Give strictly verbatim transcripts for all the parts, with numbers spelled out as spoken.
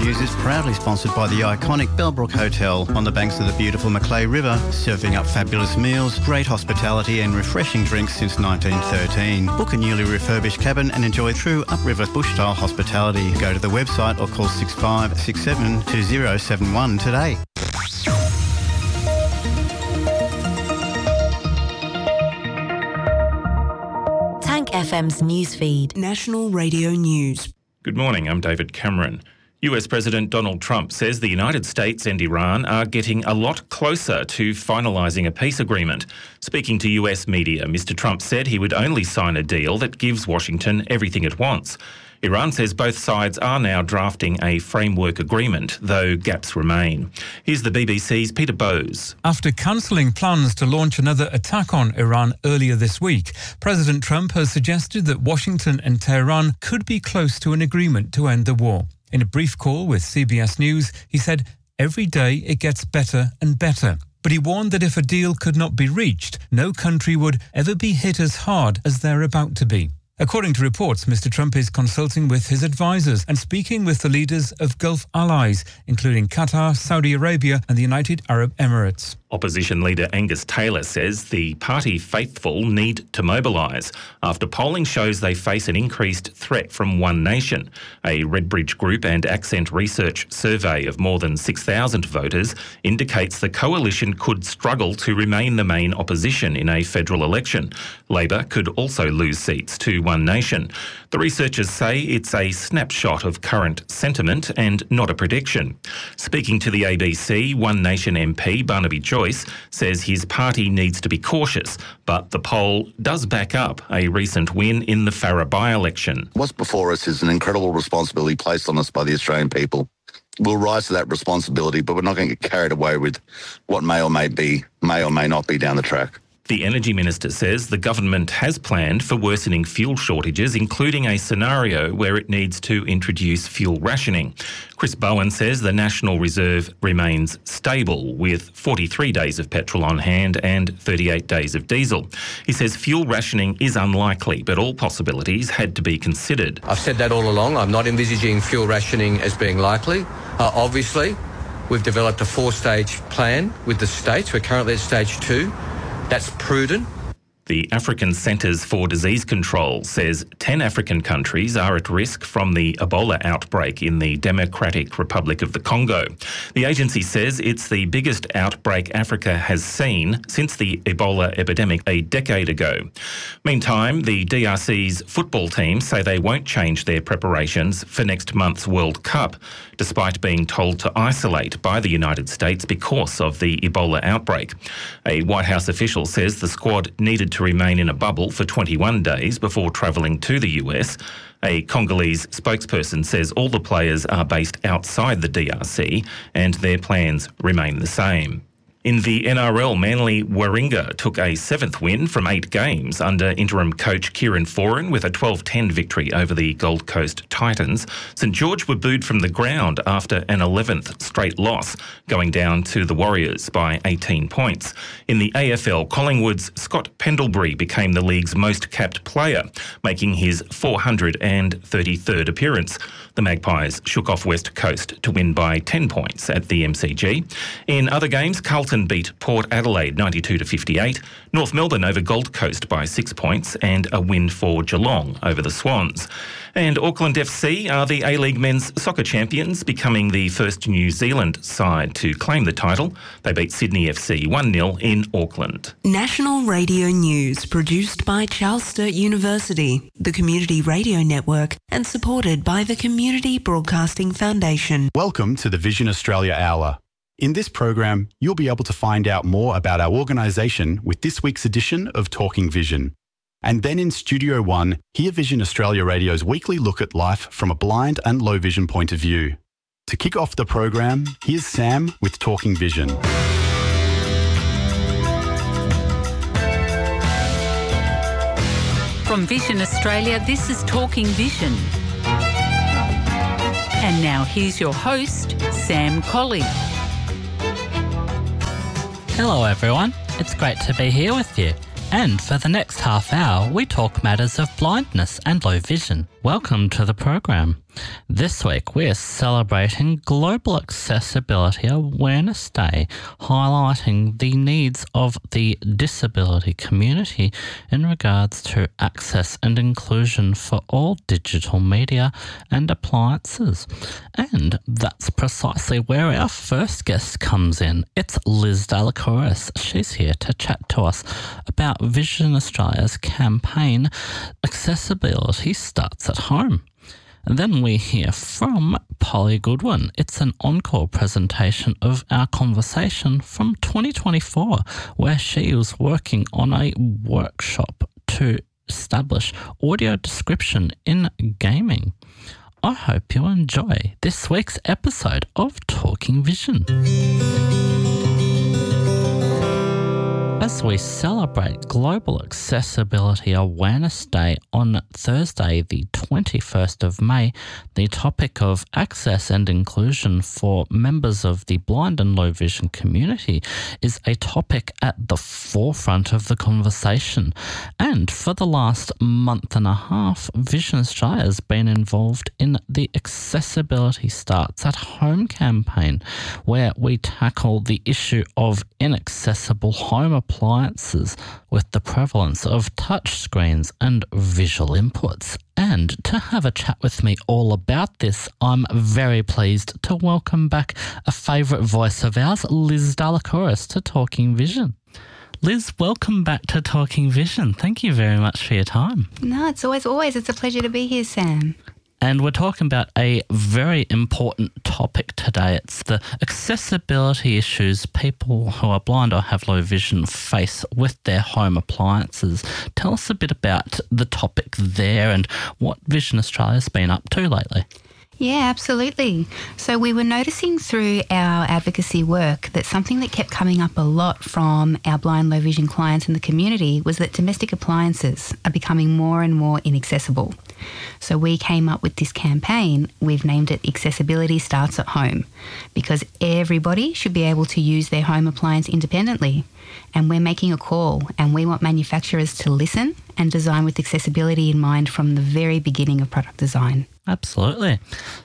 News is proudly sponsored by the iconic Bellbrook Hotel on the banks of the beautiful Macleay River, serving up fabulous meals, great hospitality and refreshing drinks since nineteen thirteen. Book a newly refurbished cabin and enjoy true upriver bush-style hospitality. Go to the website or call six five six seven two zero seven one today. Tank F M's newsfeed. National Radio News. Good morning, I'm David Cameron. U S President Donald Trump says the United States and Iran are getting a lot closer to finalising a peace agreement. Speaking to U S media, Mister Trump said he would only sign a deal that gives Washington everything it wants. Iran says both sides are now drafting a framework agreement, though gaps remain. Here's the B B C's Peter Bowes. After cancelling plans to launch another attack on Iran earlier this week, President Trump has suggested that Washington and Tehran could be close to an agreement to end the war. In a brief call with C B S News, he said, "Every day it gets better and better." But he warned that if a deal could not be reached, no country would ever be hit as hard as they're about to be. According to reports, Mister Trump is consulting with his advisors and speaking with the leaders of Gulf allies, including Qatar, Saudi Arabia and the United Arab Emirates. Opposition leader Angus Taylor says the party faithful need to mobilise after polling shows they face an increased threat from One Nation. A Redbridge Group and Accent Research survey of more than six thousand voters indicates the coalition could struggle to remain the main opposition in a federal election. Labor could also lose seats to One Nation. The researchers say it's a snapshot of current sentiment and not a prediction. Speaking to the A B C, One Nation M P Barnaby Joyce says his party needs to be cautious, but the poll does back up a recent win in the Farrer by-election. What's before us is an incredible responsibility placed on us by the Australian people. We'll rise to that responsibility, but we're not going to get carried away with what may or may be, may or may not be down the track. The Energy Minister says the government has planned for worsening fuel shortages, including a scenario where it needs to introduce fuel rationing. Chris Bowen says the National Reserve remains stable, with forty-three days of petrol on hand and thirty-eight days of diesel. He says fuel rationing is unlikely, but all possibilities had to be considered. I've said that all along. I'm not envisaging fuel rationing as being likely. Uh, obviously, we've developed a four-stage plan with the states. We're currently at stage two. That's prudent. The African Centres for Disease Control says ten African countries are at risk from the Ebola outbreak in the Democratic Republic of the Congo. The agency says it's the biggest outbreak Africa has seen since the Ebola epidemic a decade ago. Meantime, the D R C's football team say they won't change their preparations for next month's World Cup, despite being told to isolate by the United States because of the Ebola outbreak. A White House official says the squad needed to remain in a bubble for twenty-one days before travelling to the U S. A Congolese spokesperson says all the players are based outside the D R C and their plans remain the same. In the N R L, Manly Warringah took a seventh win from eight games under interim coach Kieran Foran with a twelve ten victory over the Gold Coast Titans. St George were booed from the ground after an eleventh straight loss, going down to the Warriors by eighteen points. In the A F L, Collingwood's Scott Pendlebury became the league's most capped player, making his four hundred thirty-third appearance. The Magpies shook off West Coast to win by ten points at the M C G. In other games, Carlton beat Port Adelaide ninety-two to fifty-eight, North Melbourne over Gold Coast by six points and a win for Geelong over the Swans. And Auckland F C are the A-League men's soccer champions, becoming the first New Zealand side to claim the title. They beat Sydney F C one nil in Auckland. National Radio News, produced by Charles Sturt University, the Community Radio Network, and supported by the Community Broadcasting Foundation. Welcome to the Vision Australia Hour. In this program, you'll be able to find out more about our organisation with this week's edition of Talking Vision. And then in Studio One, hear Vision Australia Radio's weekly look at life from a blind and low vision point of view. To kick off the program, here's Sam with Talking Vision. From Vision Australia, this is Talking Vision. And now here's your host, Sam Colley. Hello everyone, it's great to be here with you. And for the next half hour, we talk matters of blindness and low vision. Welcome to the program. This week we're celebrating Global Accessibility Awareness Day, highlighting the needs of the disability community in regards to access and inclusion for all digital media and appliances. And that's precisely where our first guest comes in. It's Liz Dellacouris. She's here to chat to us about Vision Australia's campaign, Accessibility Starts at Home. And then we hear from Polly Goodwin. It's an encore presentation of our conversation from twenty twenty-four, where she was working on a workshop to establish audio description in gaming. I hope you enjoy this week's episode of Talking Vision. As we celebrate Global Accessibility Awareness Day on Thursday, the twenty-first of May, the topic of access and inclusion for members of the blind and low vision community is a topic at the forefront of the conversation. And for the last month and a half, Vision Australia has been involved in the Accessibility Starts at Home campaign, where we tackle the issue of inaccessible home appliances with the prevalence of touchscreens and visual inputs. And to have a chat with me all about this, I'm very pleased to welcome back a favourite voice of ours, Liz Dellacouris, to Talking Vision. Liz, welcome back to Talking Vision. Thank you very much for your time. No, it's always, always. It's a pleasure to be here, Sam. And we're talking about a very important topic today. It's the accessibility issues people who are blind or have low vision face with their home appliances. Tell us a bit about the topic there and what Vision Australia's been up to lately. Yeah, absolutely. So we were noticing through our advocacy work that something that kept coming up a lot from our blind low vision clients in the community was that domestic appliances are becoming more and more inaccessible. So we came up with this campaign. We've named it Accessibility Starts at Home, because everybody should be able to use their home appliance independently. And we're making a call, and we want manufacturers to listen and design with accessibility in mind from the very beginning of product design. Absolutely.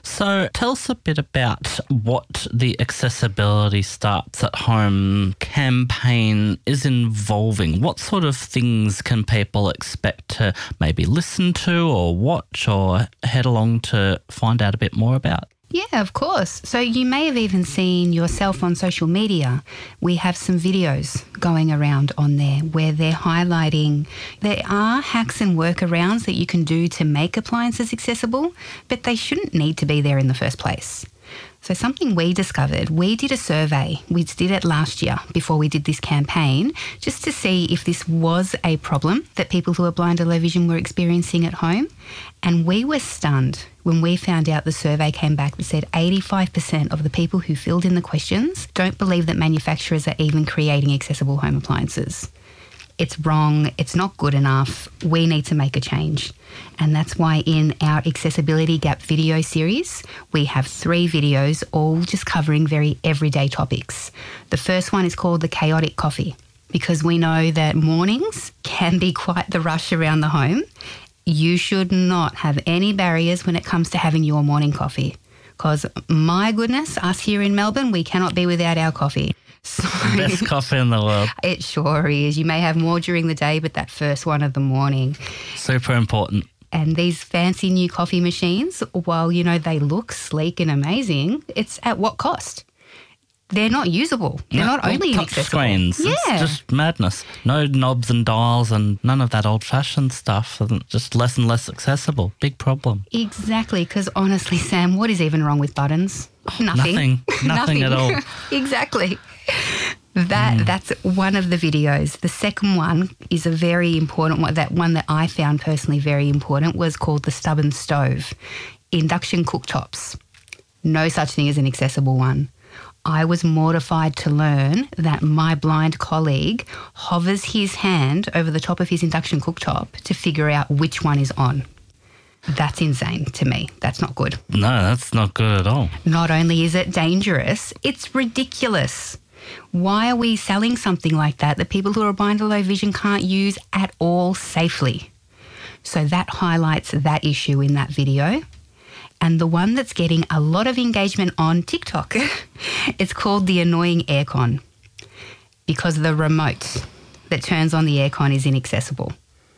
So tell us a bit about what the Accessibility Starts at Home campaign is involving. What sort of things can people expect to maybe listen to or watch or head along to find out a bit more about? Yeah, of course. So you may have even seen yourself on social media. We have some videos going around on there where they're highlighting there are hacks and workarounds that you can do to make appliances accessible, but they shouldn't need to be there in the first place. So something we discovered, we did a survey. We did it last year before we did this campaign, just to see if this was a problem that people who are blind or low vision were experiencing at home. And we were stunned when we found out the survey came back that said eighty-five percent of the people who filled in the questions don't believe that manufacturers are even creating accessible home appliances. It's wrong, it's not good enough, we need to make a change. And that's why in our Accessibility Gap video series, we have three videos all just covering very everyday topics. The first one is called The Chaotic Coffee, because we know that mornings can be quite the rush around the home. You should not have any barriers when it comes to having your morning coffee, because my goodness, us here in Melbourne, we cannot be without our coffee. So, best coffee in the world. It sure is. You may have more during the day, but that first one of the morning. Super important. And these fancy new coffee machines, while, you know, they look sleek and amazing, it's at what cost? They're not usable. They're no, not only touch inaccessible. Screens. Yeah. It's just madness. No knobs and dials and none of that old-fashioned stuff. Just less and less accessible. Big problem. Exactly, because honestly, Sam, what is even wrong with buttons? Nothing. Nothing. Nothing at all. Exactly. That mm. That's one of the videos. The second one is a very important one. That one that I found personally very important was called The Stubborn Stove. Induction cooktops. No such thing as an accessible one. I was mortified to learn that my blind colleague hovers his hand over the top of his induction cooktop to figure out which one is on. That's insane to me. That's not good. No, that's not good at all. Not only is it dangerous, it's ridiculous. Why are we selling something like that that people who are blind or low vision can't use at all safely? So that highlights that issue in that video. and the one that's getting a lot of engagement on TikTok. It's called the annoying aircon, because the remote that turns on the aircon is inaccessible.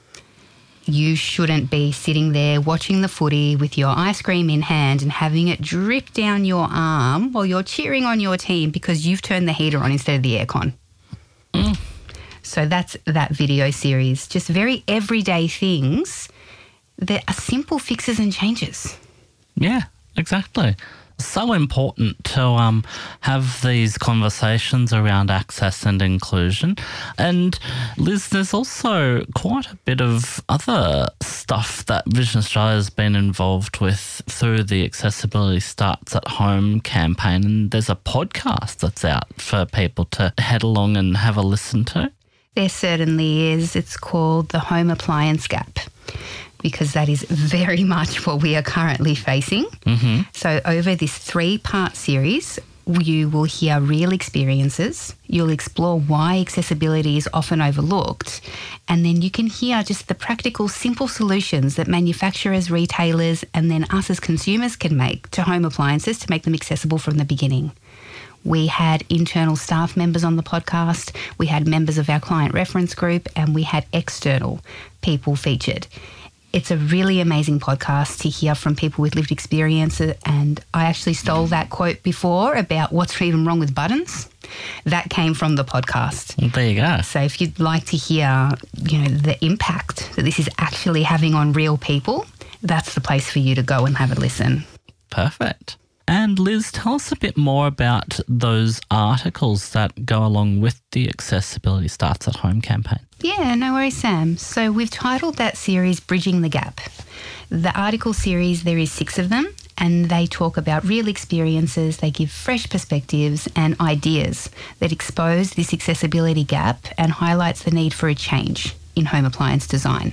You shouldn't be sitting there watching the footy with your ice cream in hand and having it drip down your arm while you're cheering on your team because you've turned the heater on instead of the aircon. Mm. So that's that video series. Just very everyday things that are simple fixes and changes. Yeah, exactly. So important to um, have these conversations around access and inclusion. And Liz, there's also quite a bit of other stuff that Vision Australia has been involved with through the Accessibility Starts at Home campaign. And there's a podcast that's out for people to head along and have a listen to. There certainly is. It's called The Home Appliance Gap, because that is very much what we are currently facing. Mm-hmm. So over this three-part series, you will hear real experiences, you'll explore why accessibility is often overlooked, and then you can hear just the practical, simple solutions that manufacturers, retailers, and then us as consumers can make to home appliances to make them accessible from the beginning. We had internal staff members on the podcast, we had members of our client reference group, and we had external people featured. It's a really amazing podcast to hear from people with lived experience, and I actually stole that quote before about what's even wrong with buttons. That came from the podcast. There you go. So if you'd like to hear, you know, the impact that this is actually having on real people, that's the place for you to go and have a listen. Perfect. And Liz, tell us a bit more about those articles that go along with the Accessibility Starts at Home campaign. Yeah, no worries, Sam. So we've titled that series Bridging the Gap. The article series, there is six of them, and they talk about real experiences, they give fresh perspectives and ideas that expose this accessibility gap and highlights the need for a change in home appliance design.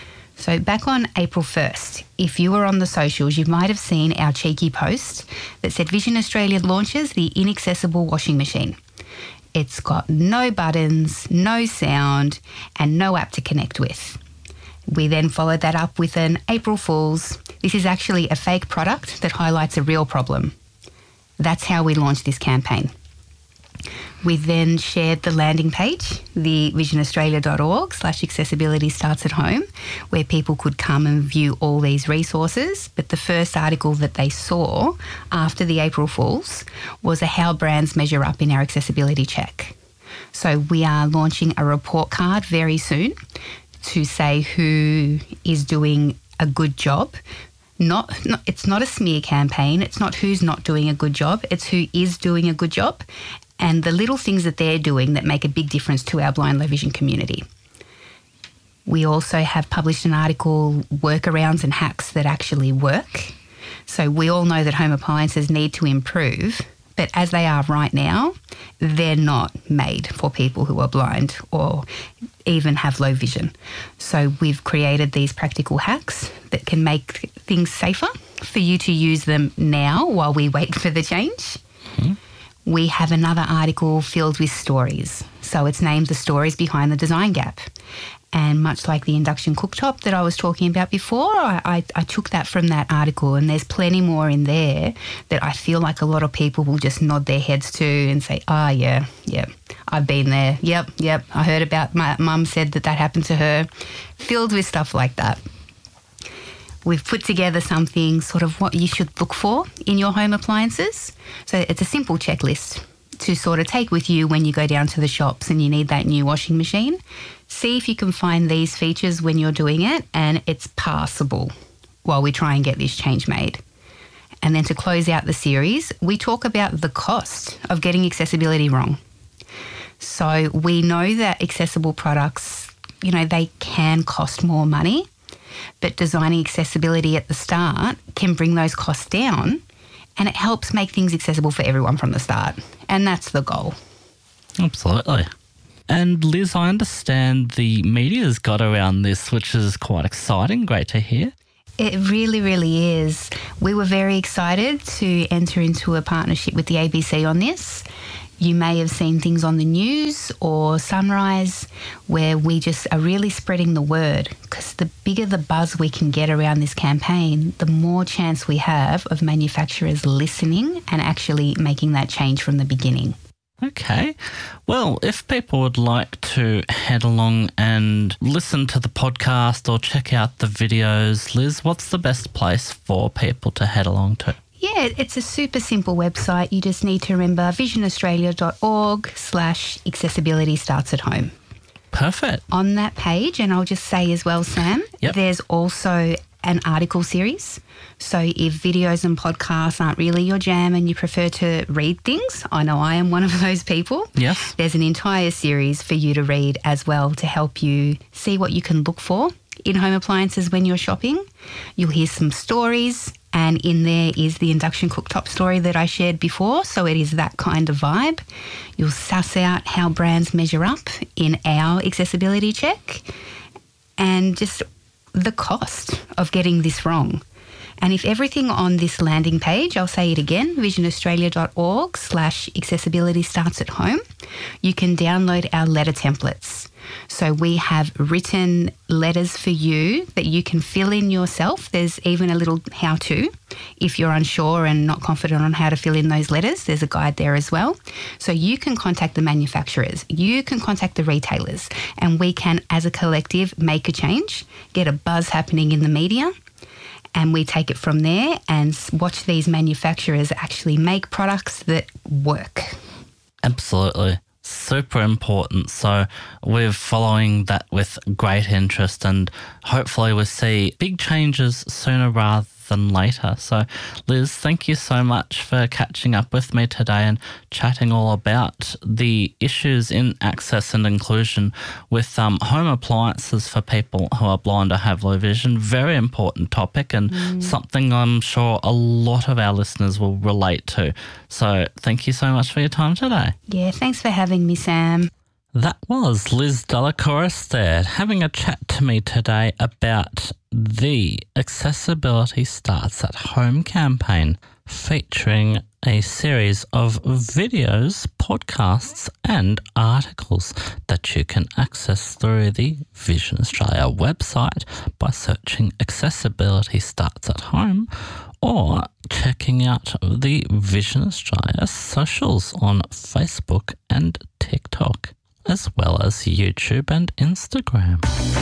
So back on April first, if you were on the socials, you might have seen our cheeky post that said Vision Australia launches the inaccessible washing machine. It's got no buttons, no sound, and no app to connect with. We then followed that up with an April Fool's. This is actually a fake product that highlights a real problem. That's how we launched this campaign. We then shared the landing page, the visionaustralia.org slash accessibility starts at home, where people could come and view all these resources. But the first article that they saw after the April Fools was a how brands measure up in our accessibility check. So we are launching a report card very soon to say who is doing a good job. Not, not, it's not a smear campaign. It's not who's not doing a good job. It's who is doing a good job, and the little things that they're doing that make a big difference to our blind low vision community. We also have published an article, Workarounds and Hacks That Actually Work. So we all know that home appliances need to improve, but as they are right now, they're not made for people who are blind or even have low vision. So we've created these practical hacks that can make things safer for you to use them now while we wait for the change. Mm-hmm. We have another article filled with stories. So it's named The Stories Behind the Design Gap. And much like the induction cooktop that I was talking about before, I, I, I took that from that article, and there's plenty more in there that I feel like a lot of people will just nod their heads to and say, ah, oh, yeah, yeah, I've been there. Yep, yep, I heard about, my mum said that that happened to her. Filled with stuff like that. We've put together something sort of what you should look for in your home appliances. So it's a simple checklist to sort of take with you when you go down to the shops and you need that new washing machine. See if you can find these features when you're doing it and it's passable while we try and get this change made. And then to close out the series, we talk about the cost of getting accessibility wrong. So we know that accessible products, you know, they can cost more money, but designing accessibility at the start can bring those costs down, and it helps make things accessible for everyone from the start. And that's the goal. Absolutely. And Liz, I understand the media's got around this, which is quite exciting. Great to hear. It really, really is. We were very excited to enter into a partnership with the A B C on this. You may have seen things on the news or Sunrise where we just are really spreading the word, because the bigger the buzz we can get around this campaign, the more chance we have of manufacturers listening and actually making that change from the beginning. Okay. Well, if people would like to head along and listen to the podcast or check out the videos, Liz, what's the best place for people to head along to? Yeah, it's a super simple website. You just need to remember visionaustralia.org slash accessibility starts at home. Perfect. On that page, and I'll just say as well, Sam, yep. there's also an article series. So if videos and podcasts aren't really your jam and you prefer to read things, I know I am one of those people. Yes. There's an entire series for you to read as well to help you see what you can look for in home appliances when you're shopping. You'll hear some stories, and in there is the induction cooktop story that I shared before. So it is that kind of vibe. You'll suss out how brands measure up in our accessibility check and just the cost of getting this wrong. And if everything on this landing page, I'll say it again, visionaustralia.org slash accessibility starts at home, you can download our letter templates. So we have written letters for you that you can fill in yourself. There's even a little how-to. If you're unsure and not confident on how to fill in those letters, there's a guide there as well. So you can contact the manufacturers, you can contact the retailers, and we can, as a collective, make a change, get a buzz happening in the media, and we take it from there and watch these manufacturers actually make products that work. Absolutely. Super important. So we're following that with great interest, and hopefully we'll see big changes sooner rather than later. So Liz, thank you so much for catching up with me today and chatting all about the issues in access and inclusion with um, home appliances for people who are blind or have low vision. Very important topic, and mm. something I'm sure a lot of our listeners will relate to. So thank you so much for your time today. Yeah, thanks for having me, Sam. That was Liz Dellacouros there, having a chat to me today about the Accessibility Starts at Home campaign, featuring a series of videos, podcasts and articles that you can access through the Vision Australia website by searching Accessibility Starts at Home, or checking out the Vision Australia socials on Facebook and TikTok, as well as YouTube and Instagram.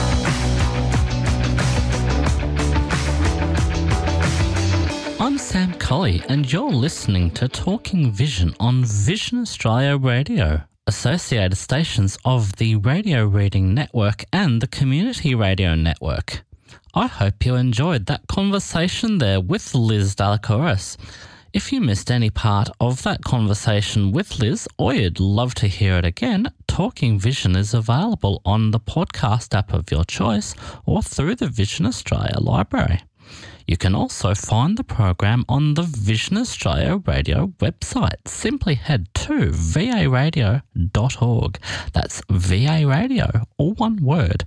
I'm Sam Colley, and you're listening to Talking Vision on Vision Australia Radio, associated stations of the Radio Reading Network and the Community Radio Network. I hope you enjoyed that conversation there with Liz Dellacouros. If you missed any part of that conversation with Liz, or you'd love to hear it again, Talking Vision is available on the podcast app of your choice or through the Vision Australia library. You can also find the program on the Vision Australia Radio website. Simply head to v a radio dot org. That's V A Radio, all one word,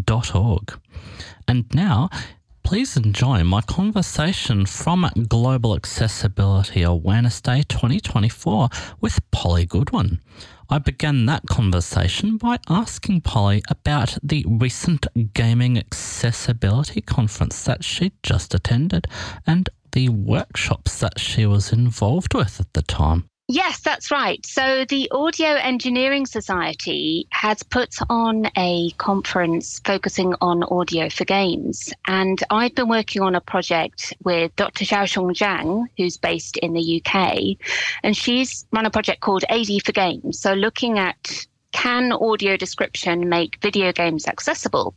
.org. And now, please enjoy my conversation from Global Accessibility Awareness Day twenty twenty-four with Polly Goodwin. I began that conversation by asking Polly about the recent Gaming Accessibility Conference that she just attended and the workshops that she was involved with at the time. Yes, that's right. So the Audio Engineering Society has put on a conference focusing on audio for games. And I've been working on a project with Doctor Xiaosheng Zhang, who's based in the U K. And she's run a project called A D for Games. So looking at, can audio description make video games accessible?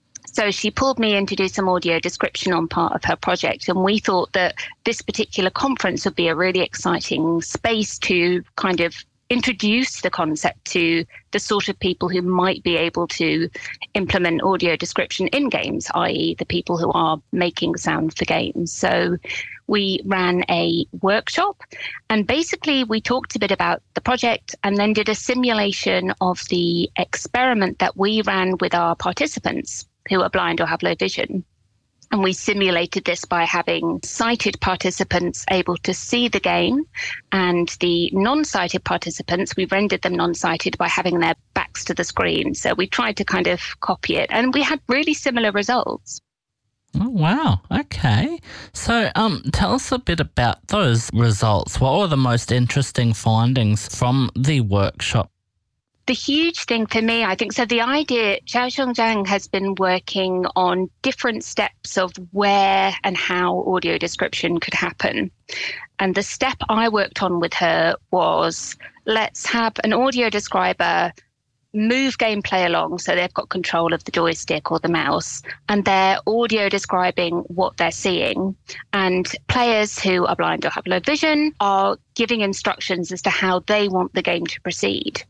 So she pulled me in to do some audio description on part of her project, and we thought that this particular conference would be a really exciting space to kind of introduce the concept to the sort of people who might be able to implement audio description in games, that is the people who are making sound for games. So we ran a workshop, and basically we talked a bit about the project and then did a simulation of the experiment that we ran with our participants who are blind or have low vision. And we simulated this by having sighted participants able to see the game, and the non-sighted participants, we rendered them non-sighted by having their backs to the screen. So we tried to kind of copy it, and we had really similar results. Oh, wow. Okay. So um, tell us a bit about those results. What were the most interesting findings from the workshop? The huge thing for me, I think, so the idea, Xiaoxiong Zhang has been working on different steps of where and how audio description could happen. And the step I worked on with her was, let's have an audio describer move gameplay along so they've got control of the joystick or the mouse, and they're audio describing what they're seeing. And players who are blind or have low vision are giving instructions as to how they want the game to proceed.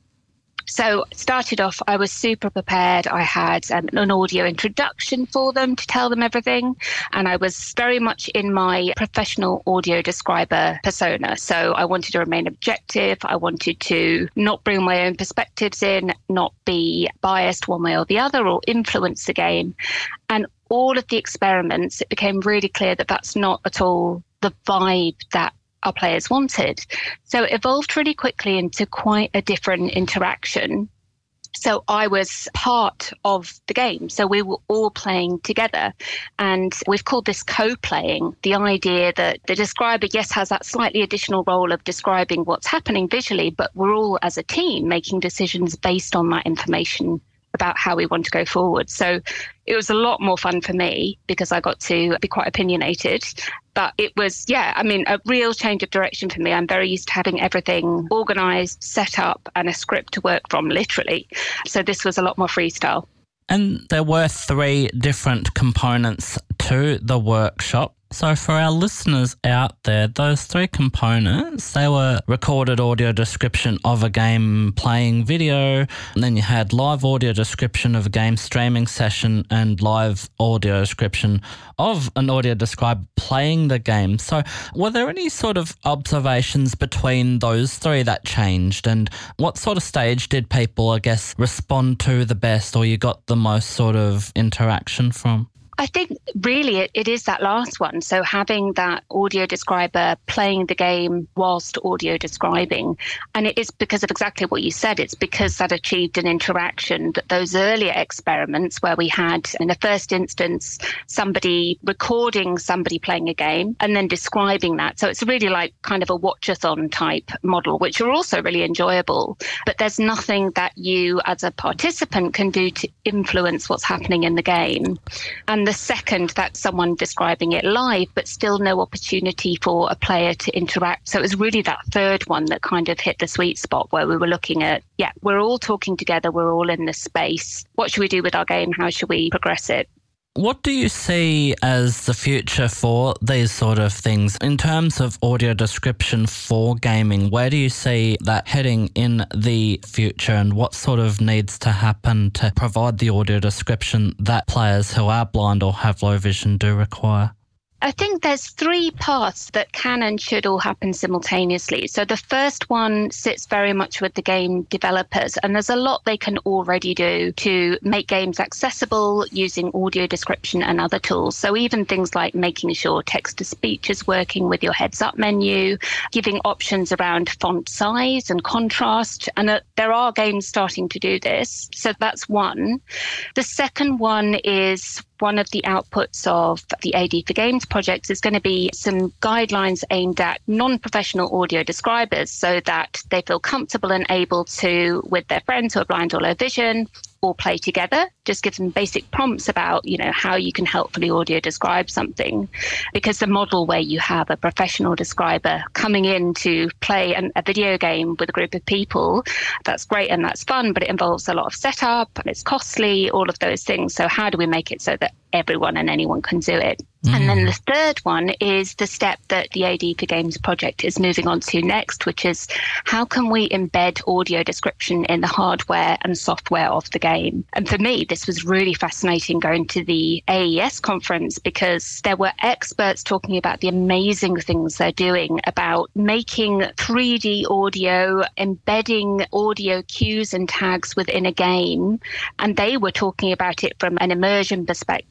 So started off, I was super prepared. I had um, an audio introduction for them to tell them everything. And I was very much in my professional audio describer persona. So I wanted to remain objective. I wanted to not bring my own perspectives in, not be biased one way or the other or influence the game. And all of the experiments, it became really clear that that's not at all the vibe that our players wanted. So it evolved really quickly into quite a different interaction. So I was part of the game. So we were all playing together. And we've called this co-playing, the idea that the describer, yes, has that slightly additional role of describing what's happening visually, but we're all as a team making decisions based on that information about how we want to go forward. So it was a lot more fun for me because I got to be quite opinionated. But it was, yeah, I mean, a real change of direction for me. I'm very used to having everything organised, set up, and a script to work from, literally. So this was a lot more freestyle. And there were three different components to the workshop. So for our listeners out there, those three components, they were recorded audio description of a game playing video, and then you had live audio description of a game streaming session and live audio description of an audio describer playing the game. So were there any sort of observations between those three that changed, and what sort of stage did people, I guess, respond to the best, or you got the most sort of interaction from? I think really it, it is that last one. So having that audio describer playing the game whilst audio describing. And it is because of exactly what you said. It's because that achieved an interaction that those earlier experiments where we had, in the first instance, somebody recording somebody playing a game and then describing that. So it's really like kind of a watch-a-thon type model, which are also really enjoyable. But there's nothing that you as a participant can do to influence what's happening in the game. And the second, that's someone describing it live, but still no opportunity for a player to interact. So it was really that third one that kind of hit the sweet spot where we were looking at, yeah, we're all talking together, we're all in this space. What should we do with our game? How should we progress it? What do you see as the future for these sort of things in terms of audio description for gaming? Where do you see that heading in the future, and what sort of needs to happen to provide the audio description that players who are blind or have low vision do require? I think there's three paths that can and should all happen simultaneously. So the first one sits very much with the game developers, and there's a lot they can already do to make games accessible using audio description and other tools. So even things like making sure text-to-speech is working with your heads-up menu, giving options around font size and contrast, and uh, there are games starting to do this. So that's one. The second one is one of the outputs of the A D for Games project is going to be some guidelines aimed at non-professional audio describers so that they feel comfortable and able to, with their friends who are blind or low vision, all play together. Just give them basic prompts about, you know, how you can helpfully audio describe something. Because the model where you have a professional describer coming in to play an, a video game with a group of people, that's great and that's fun, but it involves a lot of setup and it's costly, all of those things. So how do we make it so that everyone and anyone can do it? Mm. And then the third one is the step that the A D for Games project is moving on to next, which is how can we embed audio description in the hardware and software of the game? And for me, this was really fascinating going to the A E S conference because there were experts talking about the amazing things they're doing about making three D audio, embedding audio cues and tags within a game. And they were talking about it from an immersion perspective.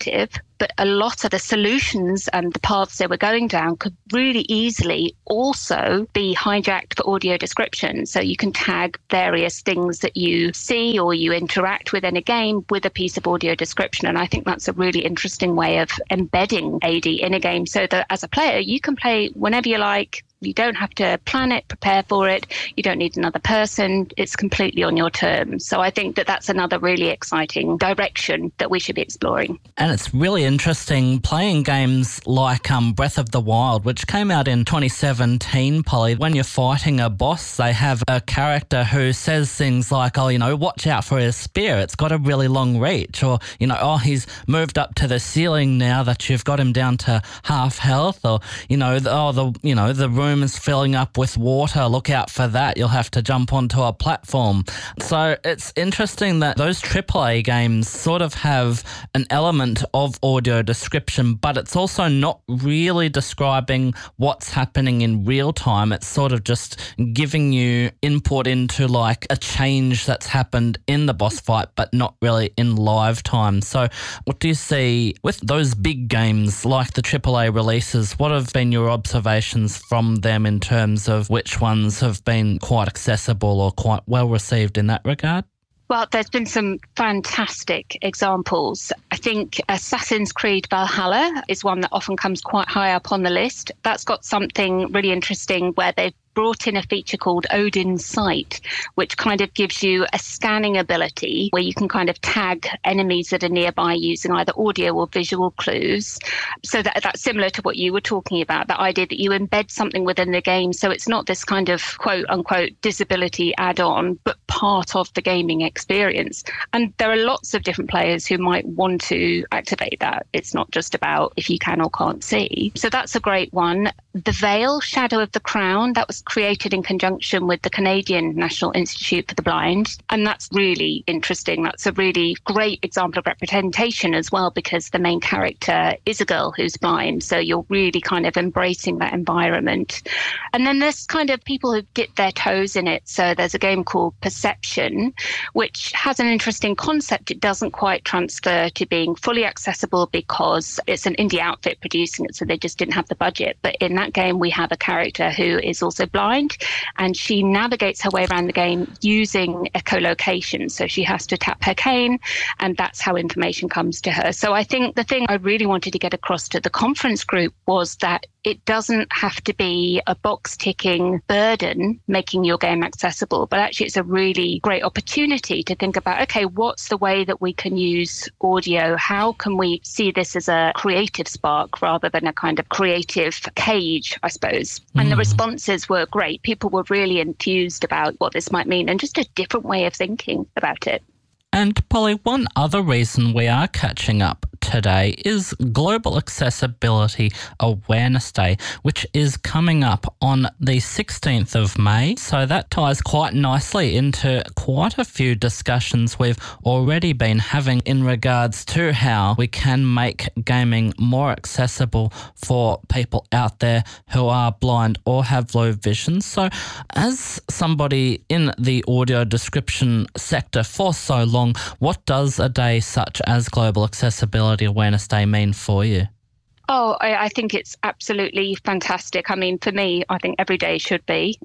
creative, but a lot of the solutions and the paths they were going down could really easily also be hijacked for audio description. So you can tag various things that you see or you interact with in a game with a piece of audio description. And I think that's a really interesting way of embedding A D in a game so that as a player, you can play whenever you like. You don't have to plan it, prepare for it. You don't need another person. It's completely on your terms. So I think that that's another really exciting direction that we should be exploring. And it's really interesting playing games like um, Breath of the Wild, which came out in twenty seventeen, Polly. When you're fighting a boss, they have a character who says things like, oh, you know, watch out for his spear. It's got a really long reach. Or, you know, oh, he's moved up to the ceiling now that you've got him down to half health. Or, you know, the, oh, the, you know, the room is filling up with water. Look out for that. You'll have to jump onto a platform. So it's interesting that those triple A games sort of have an element of audio description, but it's also not really describing what's happening in real time. It's sort of just giving you input into like a change that's happened in the boss fight, but not really in live time. So what do you see with those big games like the triple A releases? What have been your observations from them in terms of which ones have been quite accessible or quite well received in that regard? Well, there's been some fantastic examples. I think Assassin's Creed Valhalla is one that often comes quite high up on the list. That's got something really interesting where they've brought in a feature called Odin's Sight, which kind of gives you a scanning ability where you can kind of tag enemies that are nearby using either audio or visual clues. So that that's similar to what you were talking about, that idea that you embed something within the game so it's not this kind of quote unquote disability add-on, but part of the gaming experience. And there are lots of different players who might want to activate that. It's not just about if you can or can't see. So that's a great one. The Veil, Shadow of the Crown, that was created in conjunction with the Canadian National Institute for the Blind. And that's really interesting. That's a really great example of representation as well, because the main character is a girl who's blind. So you're really kind of embracing that environment. And then there's kind of people who dip their toes in it. So there's a game called Perception, which has an interesting concept. It doesn't quite transfer to being fully accessible because it's an indie outfit producing it, so they just didn't have the budget. But in that game, we have a character who is also blind, and she navigates her way around the game using echolocation. So she has to tap her cane, and that's how information comes to her. So I think the thing I really wanted to get across to the conference group was that it doesn't have to be a box-ticking burden making your game accessible, but actually it's a really great opportunity to think about, okay, what's the way that we can use audio? How can we see this as a creative spark rather than a kind of creative cage, I suppose? Mm. And the responses were great. People were really enthused about what this might mean and just a different way of thinking about it. And Polly, one other reason we are catching up today is Global Accessibility Awareness Day, which is coming up on the sixteenth of May. So that ties quite nicely into quite a few discussions we've already been having in regards to how we can make gaming more accessible for people out there who are blind or have low vision. So as somebody in the audio description sector for so long, what does a day such as Global Accessibility Awareness Day mean for you? Oh, I, I think it's absolutely fantastic. I mean, for me, I think every day should be.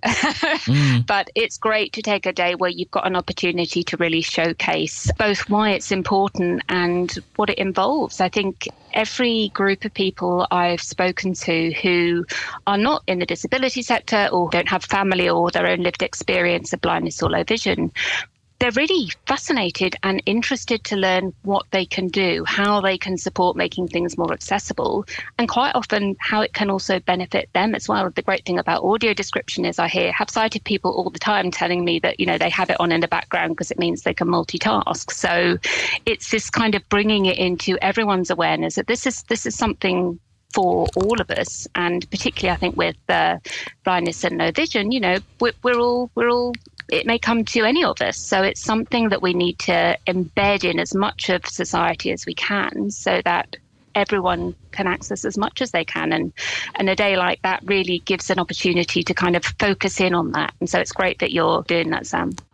mm. But it's great to take a day where you've got an opportunity to really showcase both why it's important and what it involves. I think every group of people I've spoken to who are not in the disability sector or don't have family or their own lived experience of blindness or low vision, they're really fascinated and interested to learn what they can do, how they can support making things more accessible, and quite often how it can also benefit them as well. The great thing about audio description is I hear have sighted people all the time telling me that, you know, they have it on in the background because it means they can multitask. So it's this kind of bringing it into everyone's awareness that this is this is something for all of us, and particularly I think with uh, blindness and low vision, you know, we're, we're all we're all. It may come to any of us. So it's something that we need to embed in as much of society as we can so that everyone can access as much as they can. And, and a day like that really gives an opportunity to kind of focus in on that. And so it's great that you're doing that, Sam.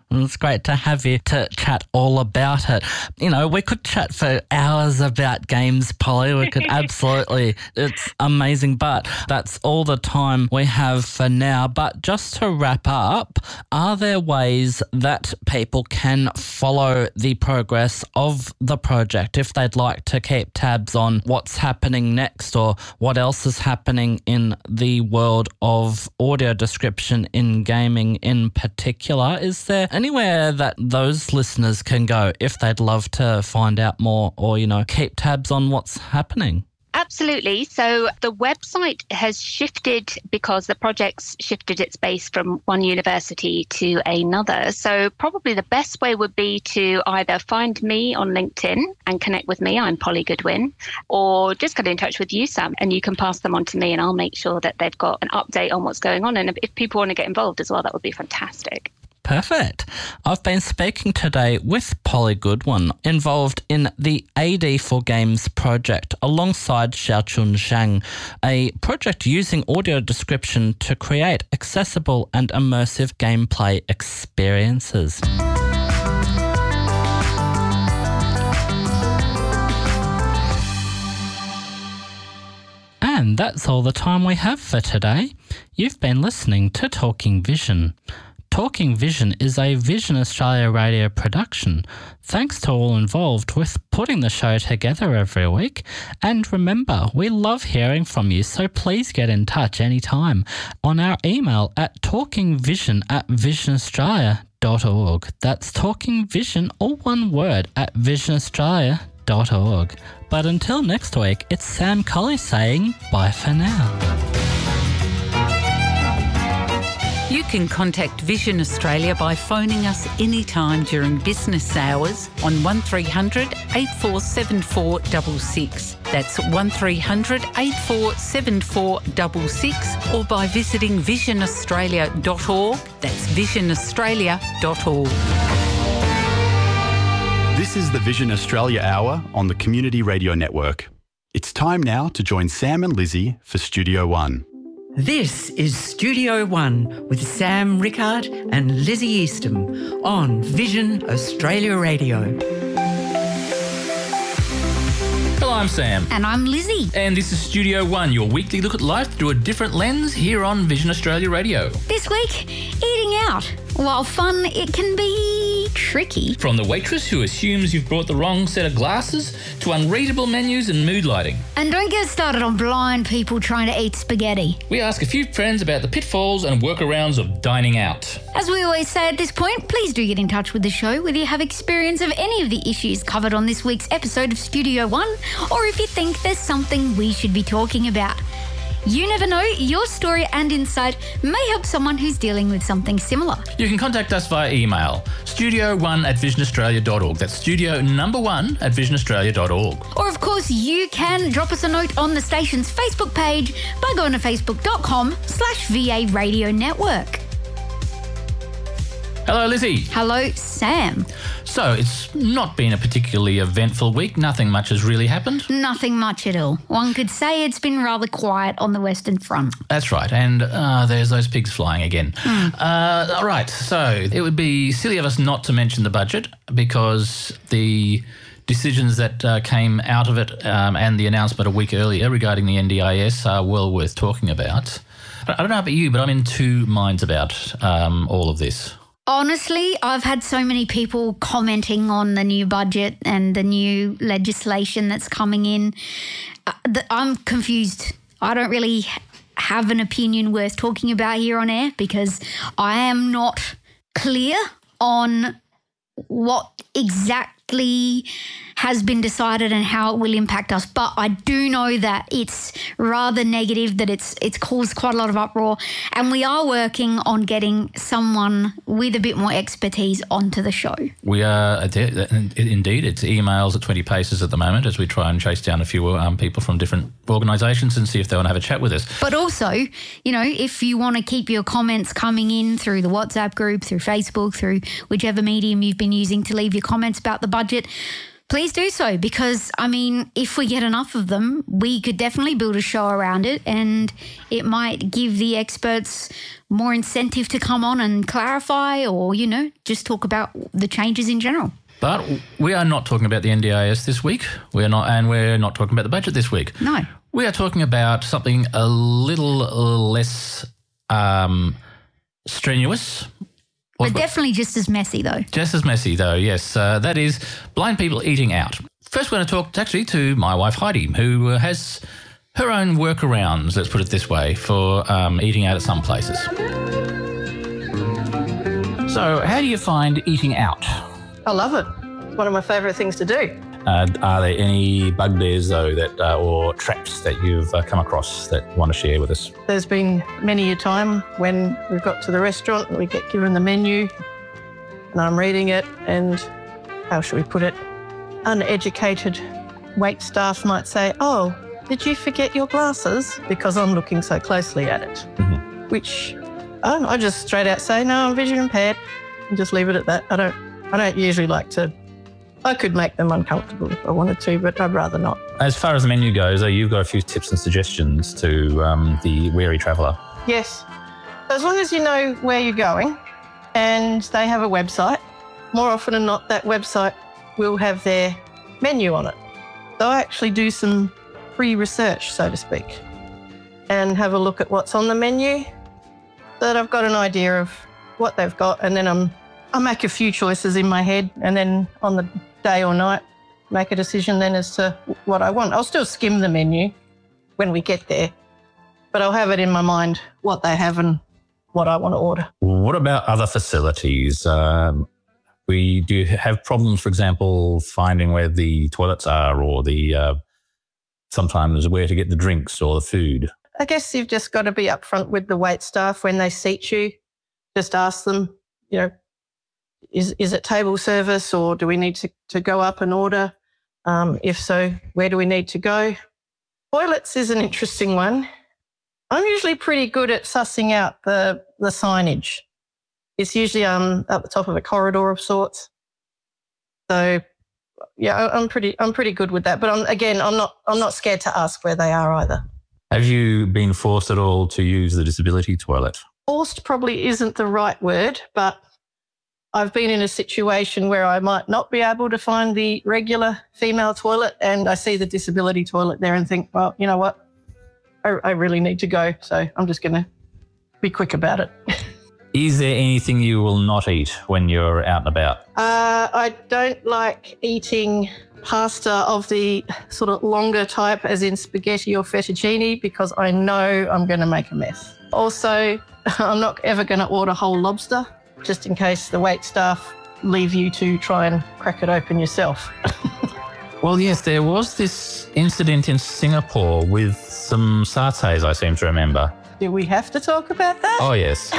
It's great to have you to chat all about it. You know, we could chat for hours about games, Polly. We could absolutely. It's amazing, but that's all the time we have for now. But just to wrap up, are there ways that people can follow the progress of the project if they'd like to keep tabs on what's happening next or what else is happening in the world of audio description in gaming in particular? Is there anywhere that those listeners can go if they'd love to find out more or, you know, keep tabs on what's happening? Absolutely. So the website has shifted because the project's shifted its base from one university to another. So probably the best way would be to either find me on LinkedIn and connect with me, I'm Polly Goodwin, or just get in touch with you, Sam, and you can pass them on to me and I'll make sure that they've got an update on what's going on. And if people want to get involved as well, that would be fantastic. Perfect. I've been speaking today with Polly Goodwin, involved in the A D for Games project alongside Xiaochun Zhang, a project using audio description to create accessible and immersive gameplay experiences. And that's all the time we have for today. You've been listening to Talking Vision. Talking Vision is a Vision Australia radio production. Thanks to all involved with putting the show together every week. And remember, we love hearing from you, so please get in touch anytime on our email at talkingvision at visionaustralia dot org. That's Talking Vision, all one word, at visionaustralia dot org. But until next week, it's Sam Colley saying bye for now. You can contact Vision Australia by phoning us anytime during business hours on one three hundred, eight four seven four six six. That's one three hundred, eight four seven four six six, or by visiting vision australia dot org. That's vision australia dot org. This is the Vision Australia Hour on the Community Radio Network. It's time now to join Sam and Lizzie for Studio One. This is Studio One with Sam Rickard and Lizzie Eastham on Vision Australia Radio. Hello, I'm Sam. And I'm Lizzie. And this is Studio One, your weekly look at life through a different lens here on Vision Australia Radio. This week, eating out. While fun, it can be tricky. From the waitress who assumes you've brought the wrong set of glasses to unreadable menus and mood lighting. And don't get started on blind people trying to eat spaghetti. We ask a few friends about the pitfalls and workarounds of dining out. As we always say at this point, please do get in touch with the show whether you have experience of any of the issues covered on this week's episode of Studio One, or if you think there's something we should be talking about. You never know, your story and insight may help someone who's dealing with something similar. You can contact us via email, studio one at vision australia dot org. That's studio number one at vision australia dot org. Or, of course, you can drop us a note on the station's Facebook page by going to facebook.com slash VA Radio Network. Hello, Lizzie. Hello, Sam. So, it's not been a particularly eventful week. Nothing much has really happened. Nothing much at all. One could say it's been rather quiet on the Western Front. That's right. And uh, there's those pigs flying again. Mm. Uh, all right. So, it would be silly of us not to mention the budget because the decisions that uh, came out of it um, and the announcement a week earlier regarding the N D I S are well worth talking about. I don't know about you, but I'm in two minds about um, all of this. Honestly, I've had so many people commenting on the new budget and the new legislation that's coming in. Uh, that I'm confused. I don't really have an opinion worth talking about here on air because I am not clear on what exactly has been decided and how it will impact us. But I do know that it's rather negative, that it's it's caused quite a lot of uproar, and we are working on getting someone with a bit more expertise onto the show. We are, indeed, it's emails at twenty paces at the moment as we try and chase down a few um, people from different organisations and see if they want to have a chat with us. But also, you know, if you want to keep your comments coming in through the WhatsApp group, through Facebook, through whichever medium you've been using to leave your comments about the budget, Please do so, because, I mean, if we get enough of them, we could definitely build a show around it, and it might give the experts more incentive to come on and clarify or, you know, just talk about the changes in general. But we are not talking about the N D I S this week. We're not, and we're not talking about the budget this week. No. We are talking about something a little less um, strenuous. But definitely just as messy, though. Just as messy, though, yes. Uh, that is blind people eating out. First, we're going to talk actually to my wife, Heidi, who uh, has her own workarounds, let's put it this way, for um, eating out at some places. So how do you find eating out? I love it. It's one of my favourite things to do. Uh, are there any bugbears, though, that uh, or traps that you've uh, come across that you want to share with us? There's been many a time when we've got to the restaurant and we get given the menu and I'm reading it and, how should we put it, uneducated wait staff might say, oh, did you forget your glasses? Because I'm looking so closely at it. Mm-hmm. Which I, I just straight out say, no, I'm vision impaired, and just leave it at that. I don't, I don't usually like to. I could make them uncomfortable if I wanted to, but I'd rather not. As far as the menu goes, uh, you've got a few tips and suggestions to um, the wary traveller. Yes. As long as you know where you're going and they have a website, more often than not, that website will have their menu on it. So I actually do some pre-research, so to speak, and have a look at what's on the menu so that I've got an idea of what they've got, and then I'm, I make a few choices in my head, and then on the day or night, make a decision then as to what I want. I'll still skim the menu when we get there, but I'll have it in my mind what they have and what I want to order. What about other facilities? Um, we do have problems, for example, finding where the toilets are, or the uh, sometimes where to get the drinks or the food. I guess you've just got to be upfront with the wait staff when they seat you. Just ask them, you know, Is is it table service, or do we need to, to go up and order? Um, if so, where do we need to go? Toilets is an interesting one. I'm usually pretty good at sussing out the, the signage. It's usually um, at the top of a corridor of sorts. So, yeah, I'm pretty I'm pretty good with that. But I'm, again, I'm not I'm not scared to ask where they are either. Have you been forced at all to use the disability toilet? Forced probably isn't the right word, but I've been in a situation where I might not be able to find the regular female toilet, and I see the disability toilet there and think, well, you know what, I, I really need to go, so I'm just going to be quick about it. Is there anything you will not eat when you're out and about? Uh, I don't like eating pasta of the sort of longer type, as in spaghetti or fettuccine, because I know I'm going to make a mess. Also, I'm not ever going to order whole lobster, just in case the wait staff leave you to try and crack it open yourself. Well, yes, there was this incident in Singapore with some satays, I seem to remember. Do we have to talk about that? Oh, yes.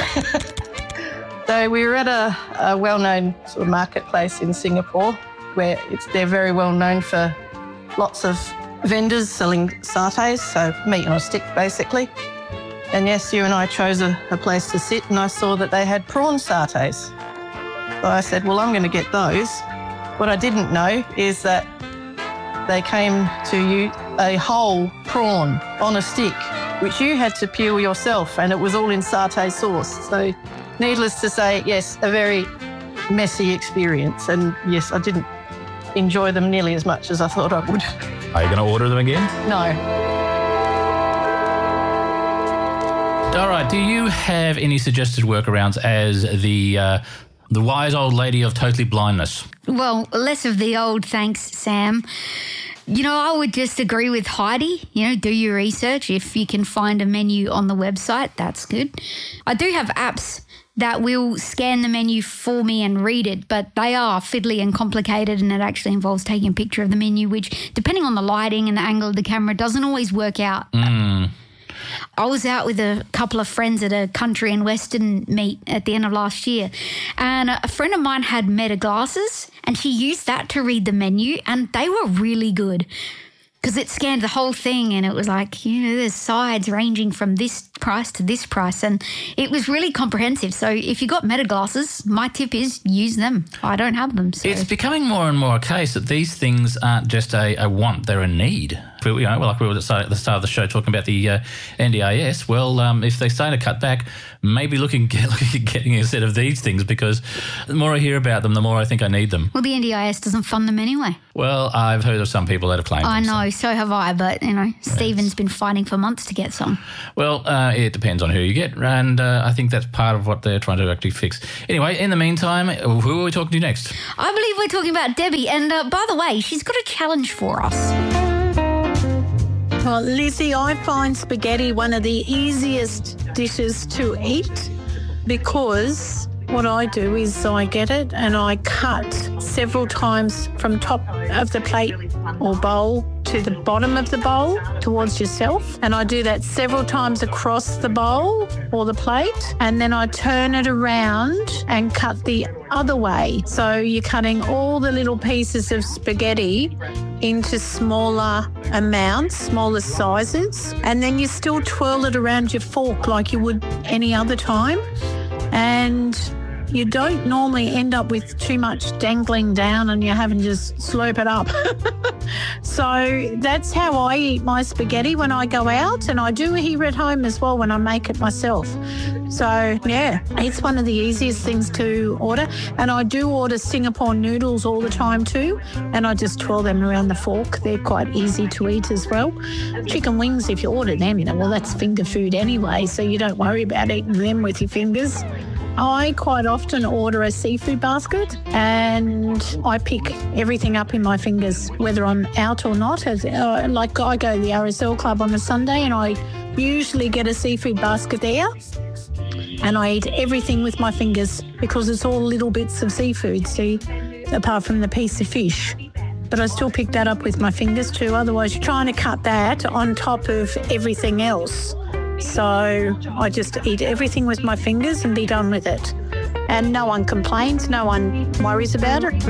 So we were at a, a well-known sort of marketplace in Singapore where it's they're very well known for lots of vendors selling satays, so meat on a stick, basically. And yes, you and I chose a, a place to sit, and I saw that they had prawn satays. So I said, well, I'm going to get those. What I didn't know is that they came to you a whole prawn on a stick, which you had to peel yourself, and it was all in satay sauce. So needless to say, yes, a very messy experience. And yes, I didn't enjoy them nearly as much as I thought I would. Are you going to order them again? No. All right, do you have any suggested workarounds as the uh, the wise old lady of totally blindness? Well, less of the old, thanks, Sam. You know, I would just agree with Heidi. You know, do your research. If you can find a menu on the website, that's good. I do have apps that will scan the menu for me and read it, but they are fiddly and complicated, and it actually involves taking a picture of the menu, which, depending on the lighting and the angle of the camera, doesn't always work out. Mm. I was out with a couple of friends at a country and western meet at the end of last year, and a friend of mine had Meta glasses, and she used that to read the menu, and they were really good. because it scanned the whole thing and it was like, you know, there's sides ranging from this price to this price, and it was really comprehensive. So if you got Meta glasses, my tip is use them. I don't have them. So. It's becoming more and more a case that these things aren't just a, a want, they're a need. You know, like we were at the start, at the start of the show talking about the uh, N D I S. Well, um, if they start to cut back, maybe looking, get, looking at getting a set of these things, because the more I hear about them, the more I think I need them. Well, the N D I S doesn't fund them anyway. Well, I've heard of some people that have claimed I them, know, so. so have I, but, you know, Stephen's yes. been fighting for months to get some. Well, uh, it depends on who you get, and uh, I think that's part of what they're trying to actually fix. Anyway, in the meantime, who are we talking to next? I believe we're talking about Debbie, and uh, by the way, she's got a challenge for us. Well, Lizzie, I find spaghetti one of the easiest dishes to eat because what I do is I get it and I cut several times from top of the plate or bowl to the bottom of the bowl towards yourself. And I do that several times across the bowl or the plate. And then I turn it around and cut the other way. So you're cutting all the little pieces of spaghetti into smaller amounts, smaller sizes. And then you still twirl it around your fork like you would any other time. And you don't normally end up with too much dangling down and you're having to just slurp it up. So that's how I eat my spaghetti when I go out, and I do here at home as well when I make it myself. So, yeah, it's one of the easiest things to order. And I do order Singapore noodles all the time too, and I just twirl them around the fork. They're quite easy to eat as well. Chicken wings, if you order them, you know, well, that's finger food anyway, so you don't worry about eating them with your fingers. I quite often order a seafood basket and I pick everything up in my fingers, whether I'm out or not. As, uh, like I go to the R S L Club on a Sunday and I usually get a seafood basket there and I eat everything with my fingers because it's all little bits of seafood, see, apart from the piece of fish. But I still pick that up with my fingers too. Otherwise, you're trying to cut that on top of everything else. So I just eat everything with my fingers and be done with it. And no one complains, no one worries about it.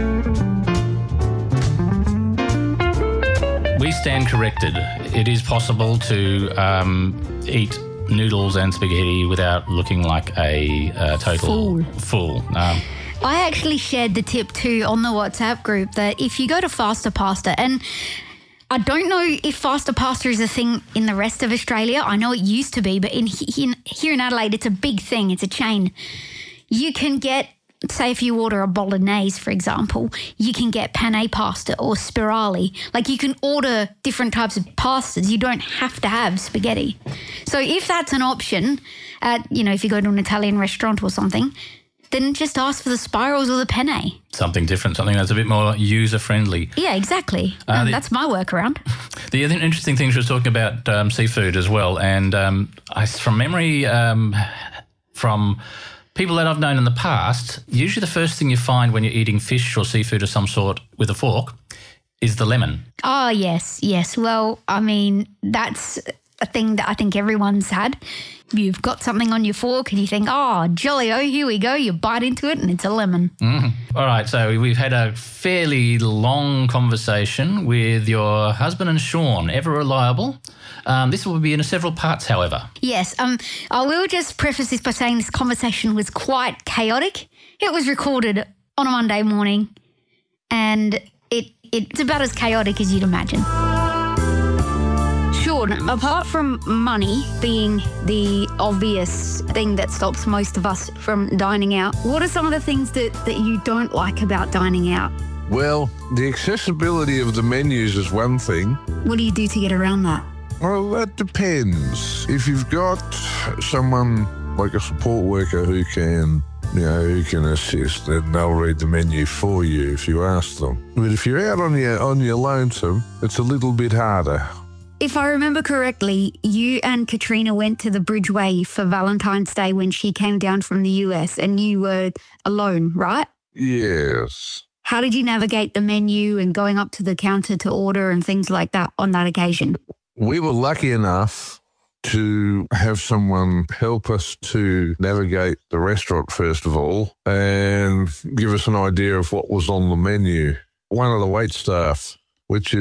We stand corrected. It is possible to um, eat noodles and spaghetti without looking like a uh, total fool. fool. Um, I actually shared the tip too on the WhatsApp group that if you go to Faster Pasta, and I don't know if faster pasta is a thing in the rest of Australia. I know it used to be, but in, in here in Adelaide, it's a big thing. It's a chain. You can get, say if you order a bolognese, for example, you can get penne pasta or spirali. Like you can order different types of pastas. You don't have to have spaghetti. So if that's an option, at, you know, if you go to an Italian restaurant or something, then just ask for the spirals or the penne. Something different, something that's a bit more user-friendly. Yeah, exactly. Uh, um, the, that's my workaround. The other interesting thing, she was talking about um, seafood as well, and um, I, from memory, um, from people that I've known in the past, usually the first thing you find when you're eating fish or seafood of some sort with a fork is the lemon. Oh, yes, yes. Well, I mean, that's a thing that I think everyone's had. You've got something on your fork and you think, oh, jolly-o, here we go. You bite into it and it's a lemon. Mm-hmm. All right, so we've had a fairly long conversation with your husband and Sean, ever reliable. Um, this will be in several parts, however. Yes, um, I will just preface this by saying this conversation was quite chaotic. It was recorded on a Monday morning and it it's about as chaotic as you'd imagine. Sean, apart from money being the obvious thing that stops most of us from dining out, what are some of the things that, that you don't like about dining out? Well, the accessibility of the menus is one thing. What do you do to get around that? Well, that depends. If you've got someone like a support worker who can, you know, who can assist, then they'll read the menu for you if you ask them. But if you're out on your on your lonesome, it's a little bit harder. If I remember correctly, you and Katrina went to the Bridgeway for Valentine's Day when she came down from the U S and you were alone, right? Yes. How did you navigate the menu and going up to the counter to order and things like that on that occasion? We were lucky enough to have someone help us to navigate the restaurant, first of all, and give us an idea of what was on the menu. One of the wait staff, which is